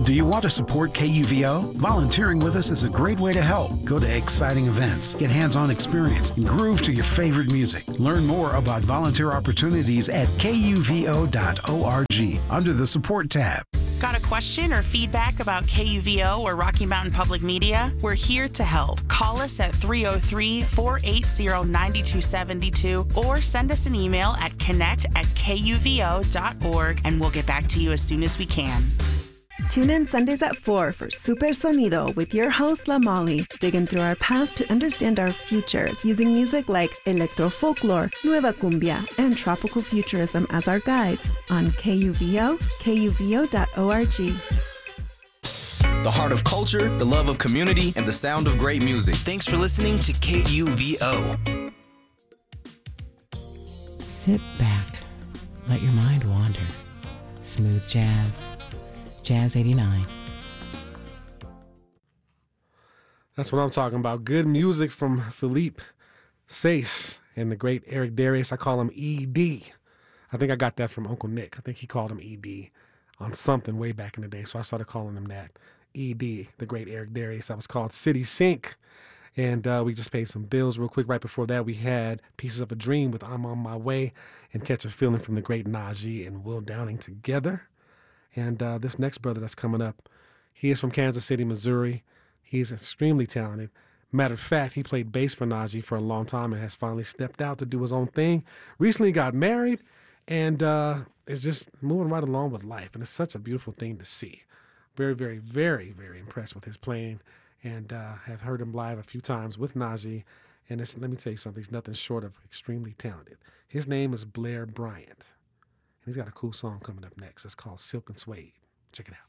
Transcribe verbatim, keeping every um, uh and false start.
Do you want to support K U V O? Volunteering with us is a great way to help. Go to exciting events, get hands-on experience, and groove to your favorite music. Learn more about volunteer opportunities at K U V O dot org under the Support tab. Got a question or feedback about K U V O or Rocky Mountain Public Media? We're here to help. Call us at three oh three, four eight zero, nine two seven two or send us an email at connect at K U V O dot org and we'll get back to you as soon as we can. Tune in Sundays at four for Super Sonido with your host, La Molly, digging through our past to understand our futures using music like electro folklore, nueva cumbia, and tropical futurism as our guides on K U V O, K U V O dot org. The heart of culture, the love of community, and the sound of great music. Thanks for listening to K U V O. Sit back, let your mind wander. Smooth jazz. Jazz eighty-nine. That's what I'm talking about. Good music from Philippe Sace and the great Eric Darius. I call him E D. I think I got that from Uncle Nick. I think he called him E D on something way back in the day, so I started calling him that. E D, the great Eric Darius. That was called City Sync. And uh, we just paid some bills real quick. Right before that, we had Pieces of a Dream with I'm on My Way and Catch a Feeling from the great Najee and Will Downing together. And uh, this next brother that's coming up, he is from Kansas City, Missouri. He's extremely talented. Matter of fact, he played bass for Najee for a long time and has finally stepped out to do his own thing. Recently got married and uh, is just moving right along with life. And it's such a beautiful thing to see. Very, very, very, very impressed with his playing and uh, have heard him live a few times with Najee. And it's, let me tell you something, he's nothing short of extremely talented. His name is Blair Bryant. He's got a cool song coming up next. It's called Silk and Suede. Check it out.